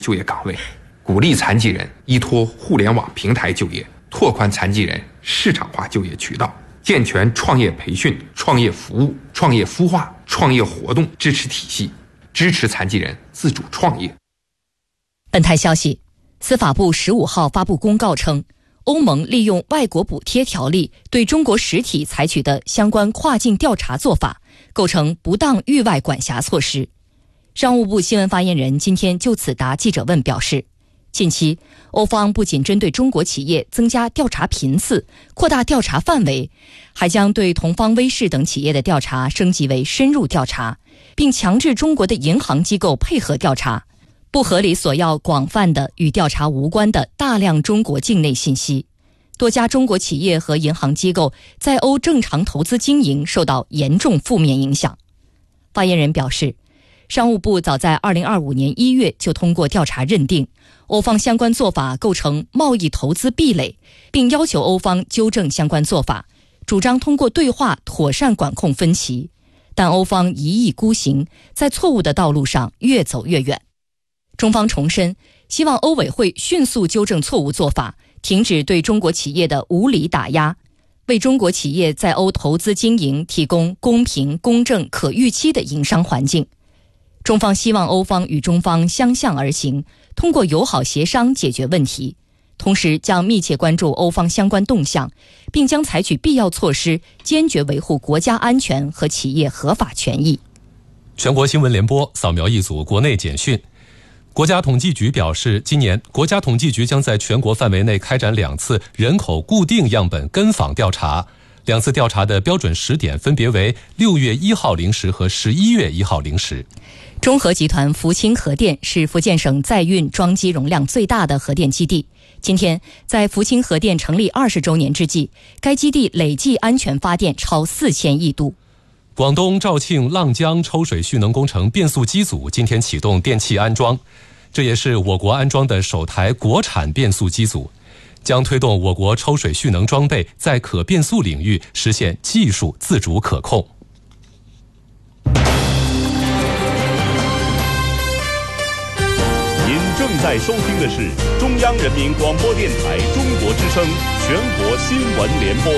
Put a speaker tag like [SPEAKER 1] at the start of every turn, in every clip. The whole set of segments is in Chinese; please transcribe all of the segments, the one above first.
[SPEAKER 1] 就业岗位，鼓励残疾人依托互联网平台就业，拓宽残疾人市场化就业渠道，健全创业培训、创业服务、创业孵化、创业活动支持体系，支持残疾人自主创业。
[SPEAKER 2] 本台消息，司法部15号发布公告称，欧盟利用外国补贴条例对中国实体采取的相关跨境调查做法，构成不当域外管辖措施。商务部新闻发言人今天就此答记者问表示，近期欧方不仅针对中国企业增加调查频次、扩大调查范围，还将对同方威视等企业的调查升级为深入调查，并强制中国的银行机构配合调查，不合理索要广泛的与调查无关的大量中国境内信息。多家中国企业和银行机构在欧正常投资经营受到严重负面影响。发言人表示，商务部早在2025年1月就通过调查认定，欧方相关做法构成贸易投资壁垒，并要求欧方纠正相关做法，主张通过对话妥善管控分歧。但欧方一意孤行，在错误的道路上越走越远。中方重申，希望欧委会迅速纠正错误做法，停止对中国企业的无理打压，为中国企业在欧投资经营提供公平、公正、可预期的营商环境。中方希望欧方与中方相向而行，通过友好协商解决问题，同时将密切关注欧方相关动向，并将采取必要措施，坚决维护国家安全和企业合法权益。
[SPEAKER 3] 全国新闻联播扫描一组国内简讯。国家统计局表示，今年国家统计局将在全国范围内开展2次人口固定样本跟访调查，2次调查的标准时点分别为6月1号0时和11月1号0时。
[SPEAKER 2] 中核集团福清核电是福建省载运装机容量最大的核电基地。今天，在福清核电成立20周年之际，该基地累计安全发电超4000亿度。
[SPEAKER 3] 广东肇庆浪江抽水蓄能工程变速机组今天启动电气安装，这也是我国安装的首台国产变速机组，将推动我国抽水蓄能装备在可变速领域实现技术自主可控。
[SPEAKER 4] 您正在收听的是中央人民广播电台中国之声全国新闻联播。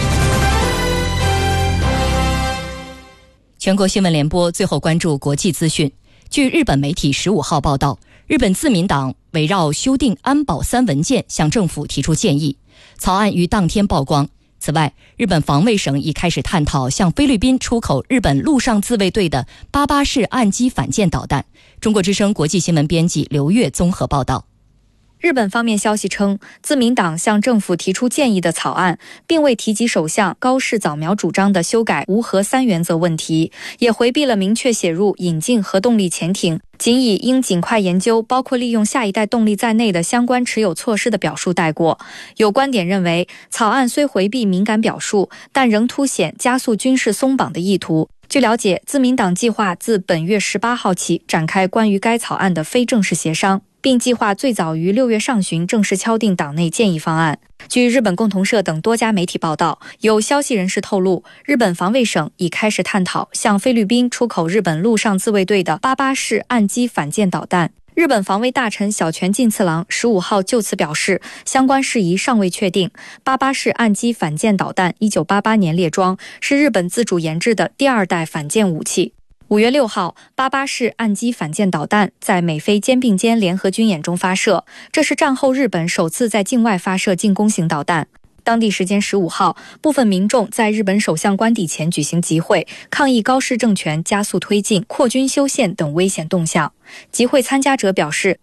[SPEAKER 2] 全国新闻联播最后关注国际资讯。据日本媒体15号报道，日本自民党围绕修订安保3文件向政府提出建议，草案于当天曝光。此外，日本防卫省已开始探讨向菲律宾出口日本陆上自卫队的88式岸基反舰导弹。中国之声国际新闻编辑刘月综合报道。
[SPEAKER 5] 日本方面消息称，自民党向政府提出建议的草案，并未提及首相高市早苗主张的修改无核3原则问题，也回避了明确写入引进核动力潜艇，仅以应尽快研究包括利用下一代动力在内的相关持有措施的表述带过。有观点认为，草案虽回避敏感表述，但仍凸显加速军事松绑的意图。据了解，自民党计划自本月18号起展开关于该草案的非正式协商，并计划最早于6月上旬正式敲定党内建议方案。据日本共同社等多家媒体报道，有消息人士透露，日本防卫省已开始探讨向菲律宾出口日本陆上自卫队的88式岸基反舰导弹。日本防卫大臣小泉进次郎15号就此表示，相关事宜尚未确定。88式岸基反舰导弹1988年列装，是日本自主研制的第2代反舰武器。5月6号，88式岸基反舰导弹在美菲肩并肩联合军演中发射，这是战后日本首次在境外发射进攻型导弹。当地时间15号，部分民众在日本首相官邸前举行集会，抗议高市政权加速推进扩军修宪等危险动向。集会参加者表示，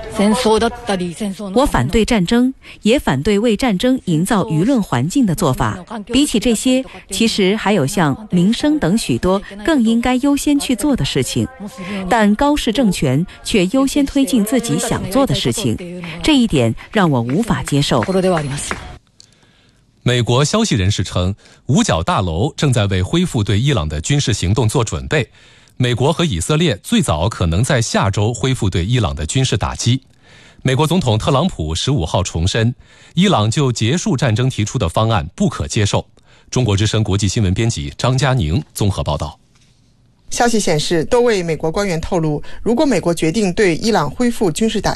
[SPEAKER 6] 我反对战争，也反对为战争营造舆论环境的做法。比起这些，其实还有像民生等许多更应该优先去做的事情，但高市政权却优先推进自己想做的事情，这一点让我无法接受。
[SPEAKER 3] 美国消息人士称，五角大楼正在为恢复对伊朗的军事行动做准备。美国和以色列最早可能在下周恢复对伊朗的军事打击。美国总统特朗普15号重申，伊朗就结束战争提出的方案不可接受。中国之声国际新闻编辑张佳宁综合报道。
[SPEAKER 7] 消息显示，多位美国官员透露，如果美国决定对伊朗恢复军事打